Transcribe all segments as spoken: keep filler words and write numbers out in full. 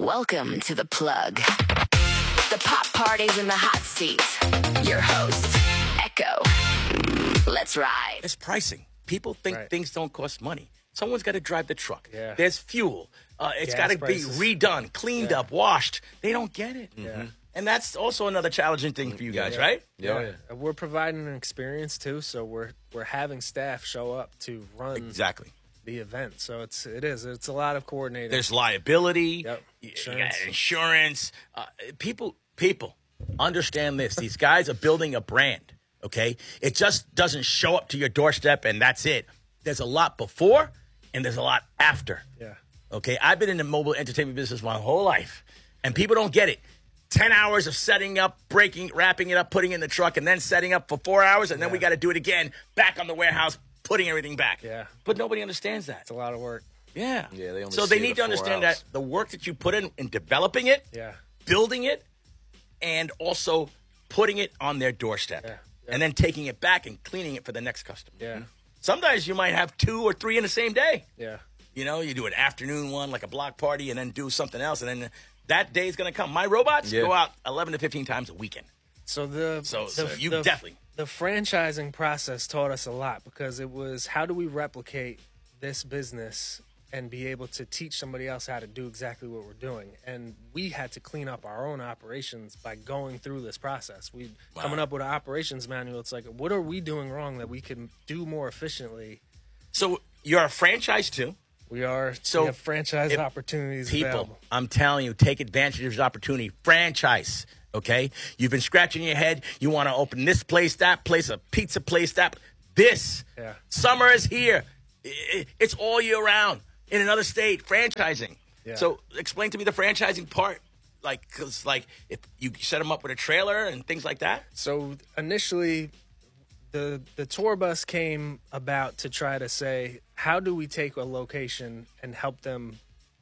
Welcome to The Plug. The pop party's in the hot seat. Your host, Echo. Let's ride. It's pricing. People think Right. things don't cost money. Someone's got to drive the truck. Yeah. There's fuel. Uh, it's Gas got to be prices. redone, cleaned Yeah. up, washed. They don't get it. Yeah. And that's also another challenging thing for you guys, Yeah. right? Yeah. Yeah. And we're providing an experience too, so we're we're having staff show up to run Exactly. the event. So it's it is it's a lot of coordinating. There's liability. Yep. You, you Insurance. got insurance. Uh, people, people, understand this. These guys are building a brand. Okay, it just doesn't show up to your doorstep and that's it. There's a lot before and there's a lot after. yeah. Okay, I've been in the mobile entertainment business my whole life, and people don't get it. Ten hours of setting up, breaking, wrapping it up, putting it in the truck, and then setting up for four hours, and then we Yeah. got to do it again, back on the warehouse, putting everything back. Yeah. But nobody understands that. It's a lot of work. Yeah. Yeah, they only so they see need the to four understand hours. that the work that you put in in developing it, Yeah. building it, and also putting it on their doorstep, Yeah. Yeah. and then taking it back and cleaning it for the next customer. Yeah. Sometimes you might have two or three in the same day. Yeah. You know, you do an afternoon one, like a block party, and then do something else, and then that day is going to come. My robots Yeah. go out eleven to fifteen times a weekend. So the So- the, so you the, definitely- the franchising process taught us a lot because it was how do we replicate this business and be able to teach somebody else how to do exactly what we're doing. And we had to clean up our own operations by going through this process. We Wow. coming up with an operations manual. It's like, what are we doing wrong that we can do more efficiently? So you're a franchise too. We are So we have franchise if opportunities People, available. I'm telling you, take advantage of this opportunity. Franchise, okay? You've been scratching your head. You want to open this place, that place, a pizza place, that. This. Yeah. Summer is here. I- I- It's all year round in another state, franchising. Yeah. So explain to me the franchising part. Like, because, like, if you set them up with a trailer and things like that. So initially, the the tour bus came about to try to say, how do we take a location and help them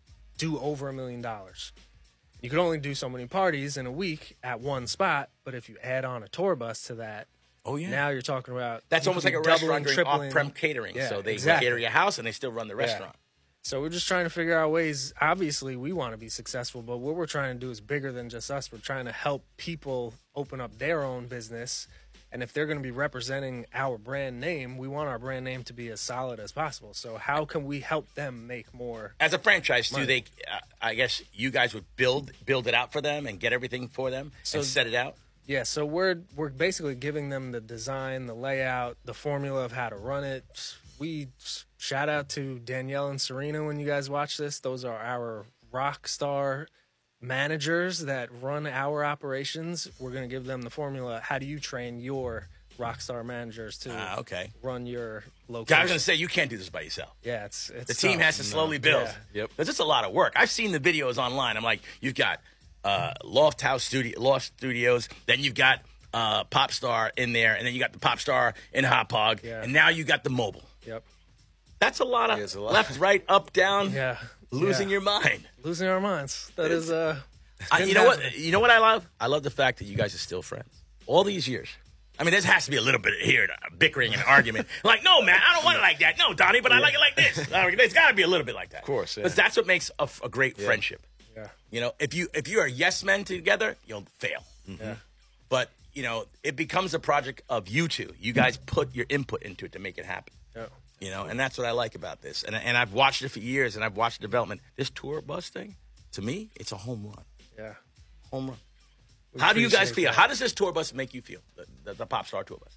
do over a million dollars? You could only do so many parties in a week at one spot, but if you add on a tour bus to that, Oh, yeah. now you're talking about That's you almost could like a be doubling, restaurant doing tripling. off-prem catering. Yeah, so they exactly. cater your house and they still run the restaurant. So we're just trying to figure out ways. Obviously, we want to be successful, but what we're trying to do is bigger than just us. We're trying to help people open up their own business. And if they're going to be representing our brand name, we want our brand name to be as solid as possible. So how can we help them make more? As a franchise, do Money. they? Uh, I guess you guys would build build it out for them and get everything for them So- and set it out. Yeah, so we're we're basically giving them the design, the layout, the formula of how to run it. We shout out to Danielle and Serena when you guys watch this. Those are our rock star managers that run our operations. We're going to give them the formula. How do you train your rock star managers to Ah, okay. run your I location? was going to say you can't do this by yourself. yeah, it's it's The team tough. has to slowly build. Yeah. Yep. Because it's a lot of work. I've seen the videos online. I'm like, you've got uh, Loft House Studio, Loft Studios, then you've got uh, Pop Star in there, and then you got the Pop Star in Hot Pog, Yeah. and now you got the mobile. Yep. That's a lot of Yeah, it's a lot. left, right, up, down, Yeah. losing Yeah. your mind. Losing our minds. That is uh. I, been you know what? happening. You know what I love? I love the fact that you guys are still friends all these years. I mean, there has to be a little bit here, uh, bickering and argument. Like, no, man, I don't want it like that. No, Donnie, but I like it like this. I mean, there's got to be a little bit like that. Of course, yeah. because that's what makes a, a great friendship. Yeah. You know, if you if you are yes men together, you'll fail. Yeah. But you know, it becomes a project of you two. You guys put your input into it to make it happen. Yeah. You know, and that's what I like about this. And and I've watched it for years, and I've watched the development. This tour bus thing, to me, it's a home run. Yeah. Home run. We How do you guys appreciate feel? that. How does this tour bus make you feel? The, the, the Pop Star tour bus.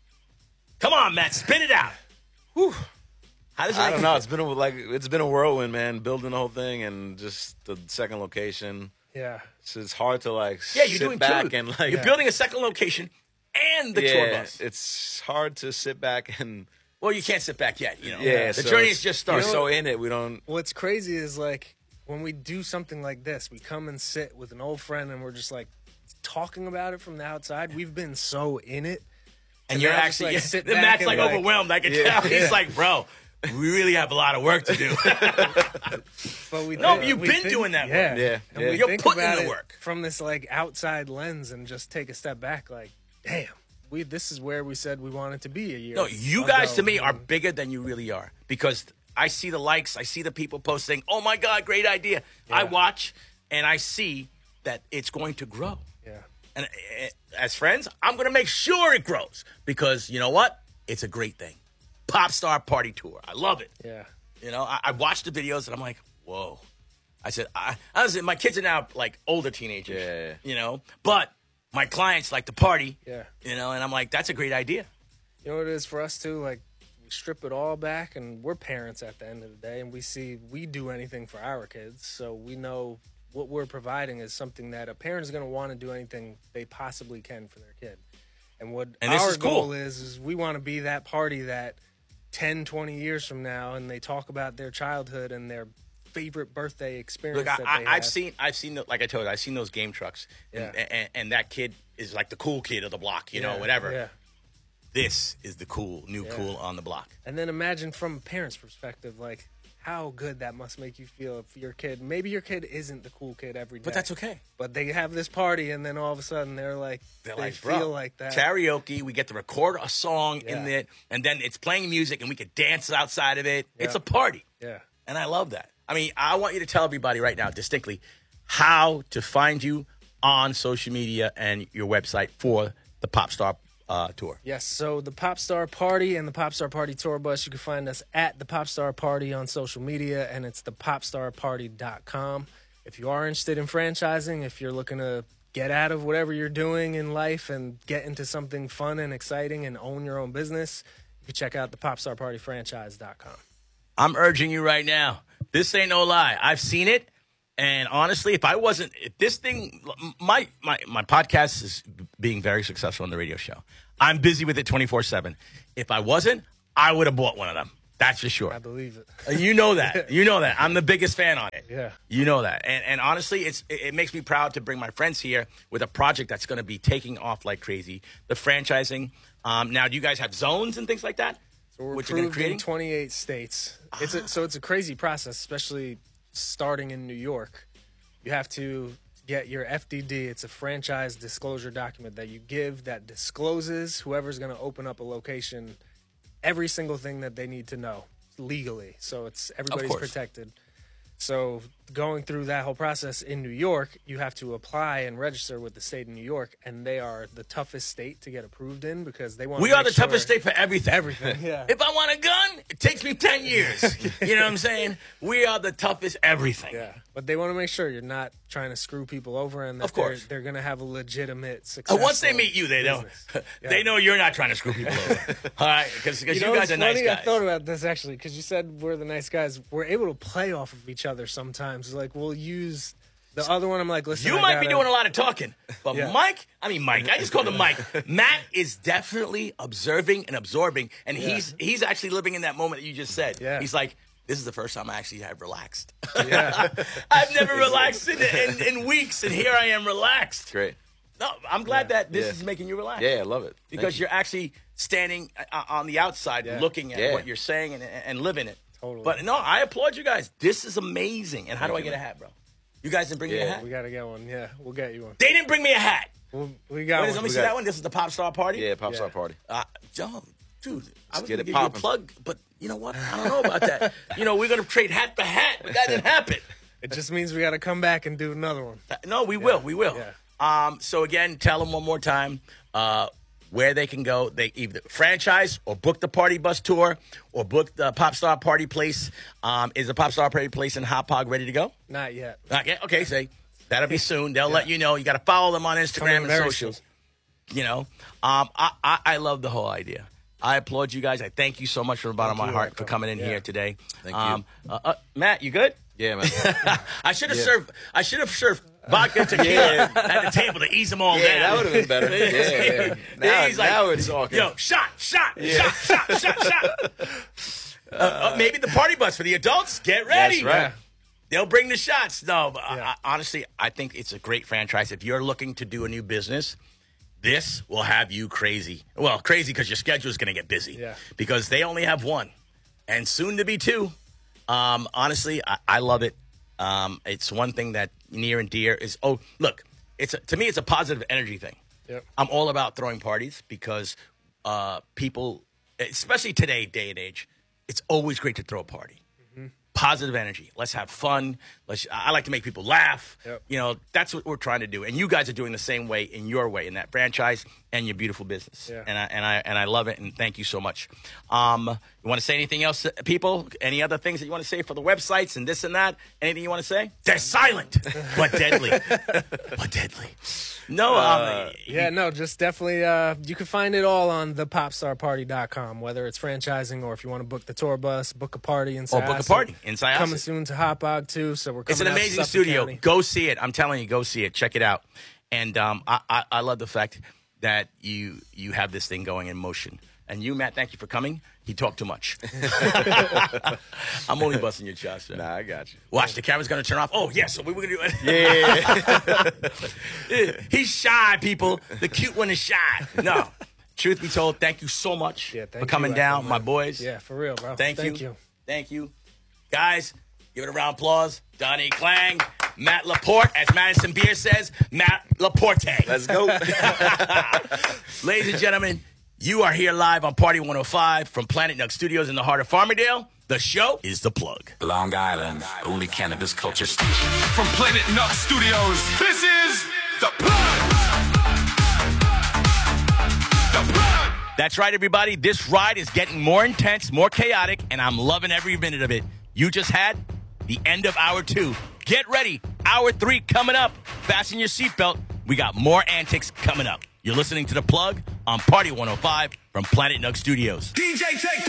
Come on, Matt, spit it out. Whew. How does it I make don't you know. feel? It's been a, like it's been a whirlwind, man. Building the whole thing and just the second location. Yeah. It's, it's hard to like Yeah, you're sit doing back two. and like You're building a second location and the yeah, tour bus. It's hard to sit back and Well, you can't sit back yet. You know, yeah. the so journey it's- is just We're starting. so in it, we don't. What's crazy is like when we do something like this, we come and sit with an old friend and we're just like talking about it from the outside. We've been so in it. and and you're now just, actually like, yeah, sit the back Matt's and, like, like- overwhelmed. I can Yeah. tell. He's Yeah. like, bro, we really have a lot of work to do. But we No, think- you've we been think- doing that work. Yeah. Yeah, And yeah. we You're think putting in about the it work. from this like outside lens and just take a step back like, damn, we this is where we said we wanted to be a year. No, you guys to ago. me are bigger than you really are because I see the likes, I see the people posting, oh my God, great idea. I watch, and I see that it's going to grow. Yeah. And uh, as friends, I'm going to make sure it grows because you know what? It's a great thing. Pop Star Party Tour. I love it. Yeah. You know, I, I watched the videos and I'm like, whoa. I said, I, I was, my kids are now like older teenagers. Yeah, yeah. You know, but my clients like to party. Yeah. You know, and I'm like, that's a great idea. You know what it is for us too? Like, we strip it all back, and we're parents at the end of the day, and we see we do anything for our kids, so we know what we're providing is something that a parent is going to want to do anything they possibly can for their kid. And what And this our is cool. goal is, is we want to be that party that ten, twenty years from now, and they talk about their childhood and their favorite birthday experience. Look, I, that I, they I've have. seen, I've seen, the, like I told you, I've seen those game trucks, and, Yeah. and, and that kid is like the cool kid of the block, you know, Yeah, whatever. Yeah. This is the cool, new Yeah. cool on the block. And then imagine from a parent's perspective, like how good that must make you feel if your kid, maybe your kid isn't the cool kid every day. But that's okay. But they have this party, and then all of a sudden they're like, They're they like, feel bro, like that. karaoke. We get to record a song in Yeah. it, and then it's playing music, and we could dance outside of it. It's Yeah. a party, Yeah. and I love that. I mean, I want you to tell everybody right now distinctly how to find you on social media and your website for the Pop Star uh, Tour. Yes, so the Pop Star Party and the Pop Star Party Tour Bus, you can find us at the Pop Star Party on social media, and it's the pop star party dot com. If you are interested in franchising, if you're looking to get out of whatever you're doing in life and get into something fun and exciting and own your own business, you can check out the pop star party franchise dot com. I'm urging you right now. This ain't no lie. I've seen it. And honestly, if I wasn't, if this thing, my, my, my podcast is being very successful on the radio show. I'm busy with it twenty-four seven. If I wasn't, I would have bought one of them. That's for sure. I believe it. Uh, You know that. You know that. I'm the biggest fan on it. Yeah. You know that. And, and honestly, it's it, it makes me proud to bring my friends here with a project that's going to be taking off like crazy. The franchising. Um, now, do you guys have zones and things like that? So we're What you're gonna approved create? in twenty-eight states. It's a, so it's a crazy process, especially starting in New York. You have to get your F D D. It's a franchise disclosure document that you give that discloses whoever's going to open up a location every single thing that they need to know legally. So it's everybody's course. protected. So going through that whole process in New York, you have to apply and register with the state of New York, and they are the toughest state to get approved in because they want. We to are make the toughest sure- state for everything. Everything, yeah. If I want a gun, it takes me ten years. You know what I'm saying? We are the toughest everything. Yeah, but they want to make sure you're not trying to screw people over, and that Of course. they're, they're going to have a legitimate Uh, success. once they meet you, they know they know you're not trying to screw people over. All right, because you, You know, guys it's are nice funny. I guys. thought about this actually because you said we're the nice guys. We're able to play off of each other sometimes. Like we'll use the other one. I'm like, listen, You I might be gotta- doing a lot of talking, but Yeah. Mike, I mean Mike, I just called him Mike. Matt is definitely observing and absorbing, and he's he's actually living in that moment that you just said. Yeah. He's like, this is the first time I actually have relaxed. Yeah. I've never relaxed in, in, in weeks, and here I am relaxed. Great. No, I'm glad that this Yeah. is making you relax. Yeah, I love it. Thank Because you. you're actually standing uh, on the outside, Yeah. looking at Yeah. what you're saying and, and living it. Totally. But no, I applaud you guys. This is amazing. And how do I Thank you, get a man. hat, bro? You guys didn't bring me a Yeah, hat? We got to get one. Yeah, we'll get you one. They didn't bring me a hat. We'll, we got Wait, one. let me We see got- that one. This is the Pop Star Party? Yeah, Pop Star Yeah. Party. Uh, John, dude, I was get going to it give you poppin'. a plug, but you know what? I don't know about that. You know, we're going to trade hat for hat, but that didn't happen. It just means we got to come back and do another one. No, we will. We will. Yeah. Um, so again, tell them one more time uh, where they can go. They either franchise or book the Party Bus Tour or book the Pop Star Party Place. Um, is the Pop Star Party Place in Hop Hog ready to go? Not yet. Okay. Okay. Say that'll be soon. They'll let you know. You got to follow them on Instagram Coming and very socials. You know, um, I, I I love the whole idea. I applaud you guys. I thank you so much from the bottom Thank of my you, heart for Echo. coming in Yeah. here today. Thank you. um, Uh, uh, Matt, you good? Yeah, man. I should have Yeah. served. I should have served vodka tequila at the table to ease them all Yeah, down. that would have been better. Yeah, yeah. Now, He's like, now we're talking. Yo, shot, shot, shot, shot, shot, shot. Uh, uh, maybe the party bus for the adults. Get ready. That's right. They'll bring the shots. No, but Yeah. I, honestly, I think it's a great franchise. If you're looking to do a new business, this will have you crazy. Well, crazy because your schedule is going to get busy. Yeah. Because they only have one, and soon to be two. Um, honestly, I, I love it. Um, it's one thing that near and dear is. Oh, look, it's a, to me, it's a positive energy thing. Yep. I'm all about throwing parties because uh, people, especially today, day and age, it's always great to throw a party. Positive energy. Let's have fun. Let's, I like to make people laugh. Yep. You know, that's what we're trying to do. And you guys are doing the same way in your way, in that franchise and your beautiful business. Yeah. And I and I and I love it. And thank you so much. Um, you want to say anything else, people? Any other things that you want to say for the websites and this and that? Anything you want to say? They're silent, but deadly, but deadly. No, Uh, um, yeah, no, just definitely. Uh, you can find it all on the pop star party dot com, whether it's franchising or if you want to book the tour bus, book a party in Or book a Syosset. party in Syosset. Coming soon to Hotbog too, so we're coming. It's an out to amazing Suffolk studio. County. Go see it. I'm telling you, go see it. Check it out. And um, I, I, I love the fact that you you have this thing going in motion. And you, Matt, thank you for coming. He talked too much. I'm only busting your chops. Sir. Nah, I got you. Watch, the camera's going to turn off. Oh, yeah, so we were going to do it. Yeah. He's shy, people. The cute one is shy. No. Truth be told, thank you so much Yeah, thank for coming you, down, Echo, my man. boys. Yeah, for real, bro. Thank, Thank you. you. Thank you. Guys, give it a round of applause. Donnie Klang, Matt Laporte, as Madison Beer says, Matt Laporte. Let's go. Ladies and gentlemen, you are here live on Party one oh five from Planet Nug Studios in the heart of Farmingdale. The show is The Plug. Long Island, only cannabis culture station. From Planet Nug Studios, this is The Plug! The Plug! That's right, everybody. This ride is getting more intense, more chaotic, and I'm loving every minute of it. You just had the end of hour two. Get ready. Hour three coming up. Fasten your seatbelt. We got more antics coming up. You're listening to The Plug on Party one oh five from Planet Nug Studios. D J, take